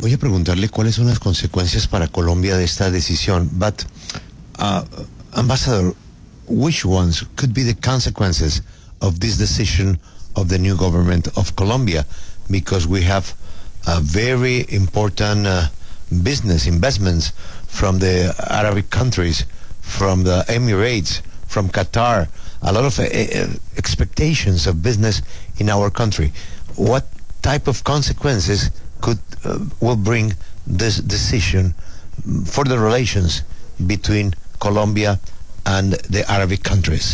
Voy a preguntarle cuáles son las consecuencias para Colombia de esta decisión. But, Ambassador, which ones could be the consequences of this decision of the new government of Colombia? Because we have very important business investments from the Arabic countries, from the Emirates, from Qatar, a lot of expectations of business in our country. What type of consequences will bring this decision for the relations between Colombia and the Arabic countries?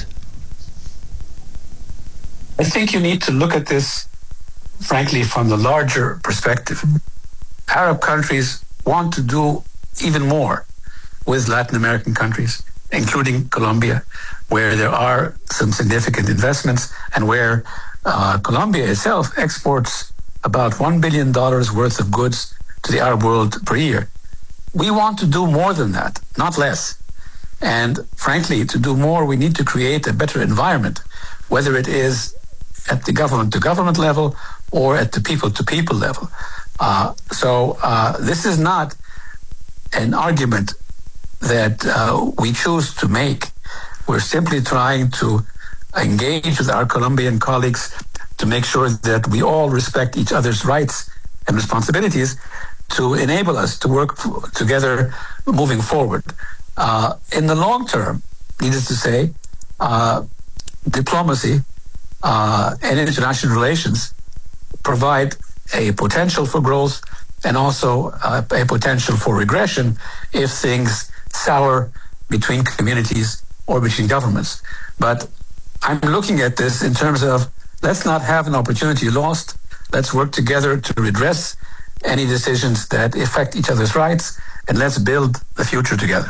I think you need to look at this, frankly, from the larger perspective. Arab countries want to do even more with Latin American countries, including Colombia, where there are some significant investments and where Colombia itself exports about $1 billion worth of goods to the Arab world per year. We want to do more than that, not less. And frankly, to do more, we need to create a better environment, whether it is at the government-to-government level or at the people-to-people level. So this is not an argument that we choose to make. We're simply trying to engage with our Colombian colleagues to make sure that we all respect each other's rights and responsibilities to enable us to work together moving forward. In the long term, needless to say, diplomacy and international relations provide a potential for growth and also a potential for regression if things sour between communities or between governments. But I'm looking at this in terms of let's not have an opportunity lost. Let's work together to redress any decisions that affect each other's rights, and let's build the future together.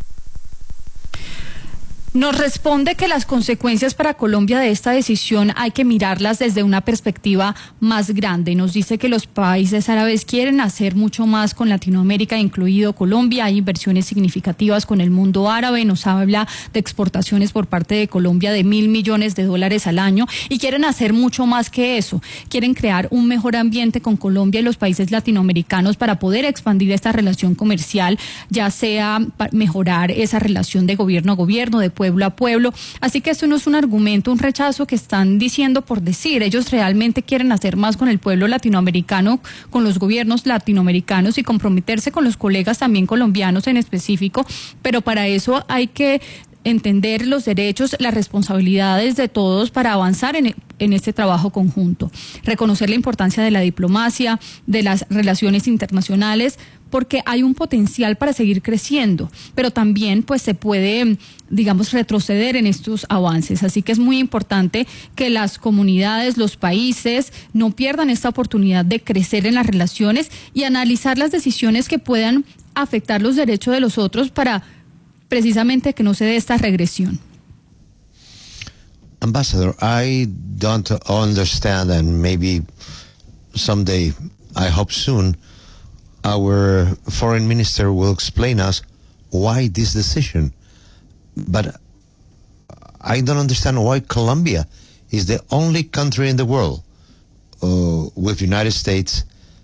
Nos responde que las consecuencias para Colombia de esta decisión hay que mirarlas desde una perspectiva más grande. Nos dice que los países árabes quieren hacer mucho más con Latinoamérica, incluido Colombia. Hay inversiones significativas con el mundo árabe. Nos habla de exportaciones por parte de Colombia de $1.000 millones al año y quieren hacer mucho más que eso. Quieren crear un mejor ambiente con Colombia y los países latinoamericanos para poder expandir esta relación comercial, ya sea para mejorar esa relación de gobierno a gobierno, de pueblo a pueblo. Así que esto no es un argumento, un rechazo que están diciendo por decir. Ellos realmente quieren hacer más con el pueblo latinoamericano, con los gobiernos latinoamericanos y comprometerse con los colegas también colombianos en específico, pero para eso hay que entender los derechos, las responsabilidades de todos para avanzar en este trabajo conjunto. Reconocer la importancia de la diplomacia, de las relaciones internacionales, porque hay un potencial para seguir creciendo, pero también pues se puede, digamos, retroceder en estos avances. Así que es muy importante que las comunidades, los países no pierdan esta oportunidad de crecer en las relaciones y analizar las decisiones que puedan afectar los derechos de los otros para precisamente que no se dé esta regresión. Ambassador, I don't understand, and maybe someday, I hope soon, our foreign minister will explain us why this decision. But I don't understand why Colombia is the only country in the world with the United States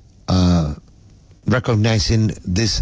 recognizing this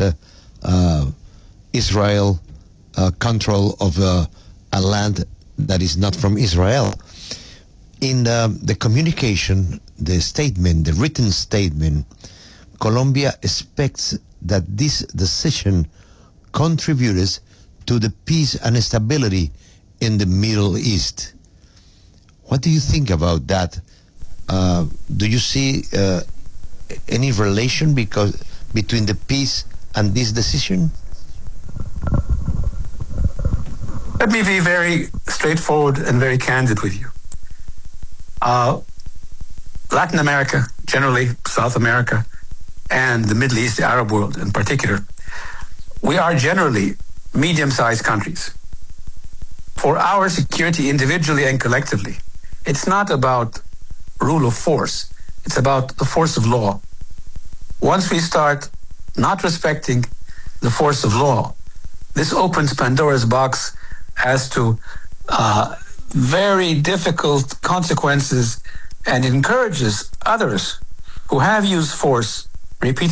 Israel control of a land that is not from Israel. In the communication, the statement, the written statement, Colombia expects that this decision contributes to the peace and stability in the Middle East. What do you think about that? Do you see any relation between the peace and this decision? Let me be very straightforward and very candid with you. Latin America, generally, South America, and the Middle East, the Arab world in particular, we are generally medium-sized countries. For our security individually and collectively, it's not about rule of force. It's about the force of law. Once we start not respecting the force of law, this opens Pandora's box as to very difficult consequences and encourages others who have used force repeatedly